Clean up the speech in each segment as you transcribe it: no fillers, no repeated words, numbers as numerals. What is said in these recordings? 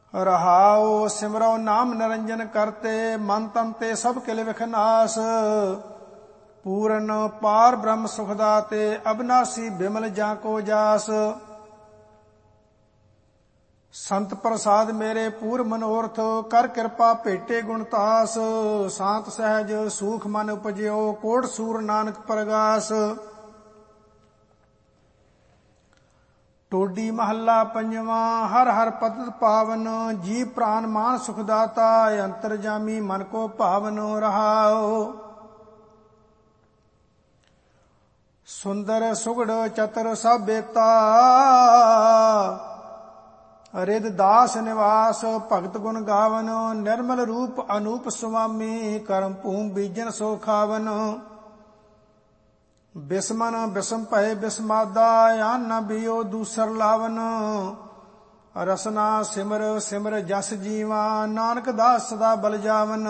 रहाओ सिमरो नाम निरंजन करते, मन तन ते सब किल विखनास। पूरन पार ब्रह्म सुखदाते, अविनाशी बिमल जाको जास। संत प्रसाद मेरे पूर मनोरथ, कर कृपा भेटे गुणतास। शांत सहज सूख मन उपजयो, कोट सूर नानक प्रगास। टोडी महला पंजवा। हर हर पतित पावन, जी प्राण मान सुखदाता। अंतरजामी मन को पावन रहाओ। सुंदर सुगड़ चतर सब बेता, रिद दास निवास। भगत गुण गावन, निर्मल रूप अनूप स्वामी। करम भूम बीजन सो खावन। बिस्मन बिस्म भय बिस्मादा, आन न बियो दूसर लावन। रसना सिमर सिमर जस जीवा, नानक दास सदा बल जावन।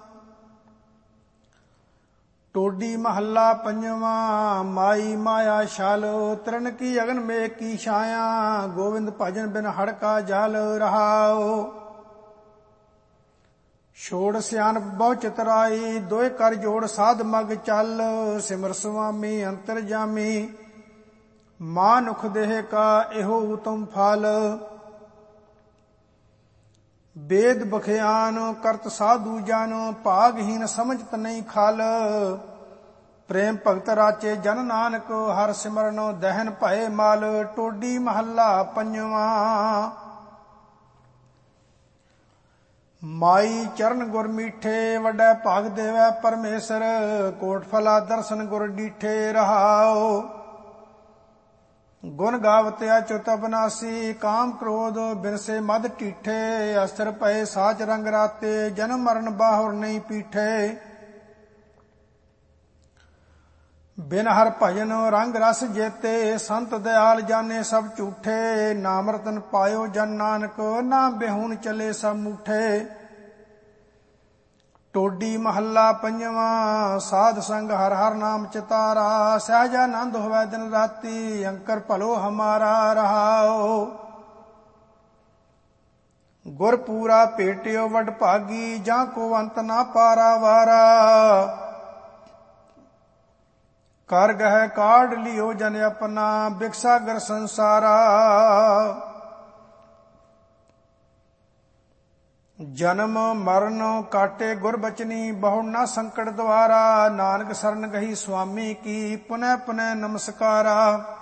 टोडी महला पंजवा। माई माया छल, तृण की अगन में की छाया। गोविंद भजन बिन हड़का जल रहाओ। छोड़ सियान बहु चितराई, दोए कर जोड़ साध मग चल। सिमर स्वामी अंतरजामी, मानुख देह का एहो उत्तम फल। वेद बखियान करत साधु जन, भागहीन समझत नहीं खल। प्रेम भगत राचे जन नानक, हर सिमरन दहन भय मल। टोडी महला पंजवा। माई चरण गुर मीठे, वड्डे भाग देवै परमेसर। कोट फला दर्शन गुर डीठे रहाओ। गुण गावत अच्युत अविनाशी, काम क्रोध बिनसे मद टीठे। अस्त्र पए साच रंग राते, जन्म मरण बाहुर नहीं पीठे। बिन हर भजन रंग रस जेते, संत दयाल जाने सब झूठे। नाम रतन पायो जन नानक, ना बेहून चले सब मूठे। टोडी महला पंजवा। साध संग हर हर नाम चितारा, सहजानंद होवै दिन राती। अंकर भलो हमारा रहाओ। गुर पूरा भेटियो वड भागी, जा को अंत ना पारा वारा। कर गह काढ़ लियो जन अपना, बिकसागर संसारा। जन्म मरण काटे गुर बचनी, बहु ना संकट द्वारा। नानक शरण गही स्वामी की, पुनः पुनः नमस्कारा।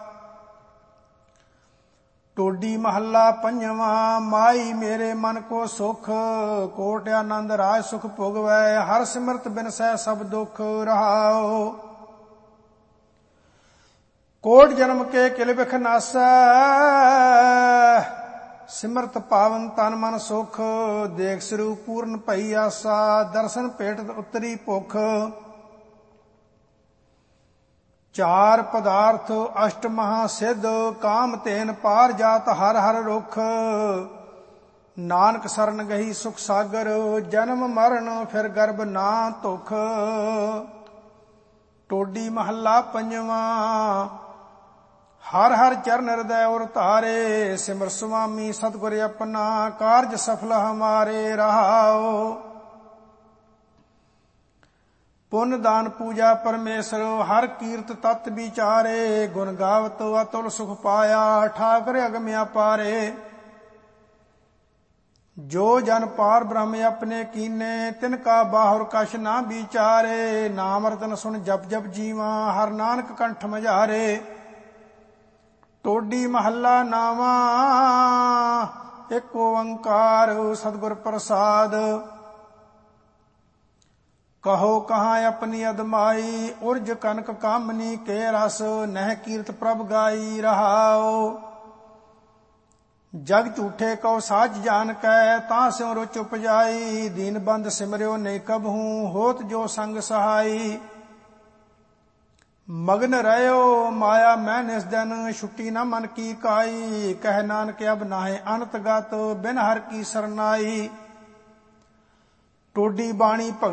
टोडी महला पंजवा। माई मेरे मन को सुख, कोट आनंद राज सुख भोगवै। हर सिमरत बिन सह सब दुख रहाओ। कोट जन्म के किल बिख नासै, सिमरत पावन तन मन सुख। देख स्वरूप पूर्ण भई आसा, दर्शन भेटत उत्तरी भुख। चार पदार्थ अष्ट महासिद्ध, काम तेन पार जात हर हर रुख। नानक शरण गही सुख सागर, जन्म मरण फिर गर्भ ना तुख। टोडी महला पंजवा। हर हर चरण हृदय और तारे, सिमर स्वामी सतगुर अपना। कारज सफल हमारे रहाओ। पुण्य दान पूजा परमेश्वर, हर कीर्त तत् विचारे। गुण गावत अतुल सुख पाया, ठाकर अगम्या पारे। जो जन पार ब्रह्म अपने कीने, तिनका बाहुर कछ ना विचारे। नाम रतन सुन जप जप जीवा, हर नानक कंठ मझारे। टोडी महला नावा। एक ओंकार सतगुर प्रसाद। कहो कहाँ अपनी अदमाई, उर्ज कनक कामनी के रस। नह कीर्त प्रभ गाई रहाओ। जग झूठे कौ साच जान कै, तां स्यों रुच उपजाई। दीन बंद सिमरियो नहीं कबहूं, होत जो संग सहाई। मगन रहो माया मैं निस दिन, छुट्टी न मन की काई। कह नानक अब नाहे अनत गत, बिन हर की सरनाई। टोडी बाणी भगत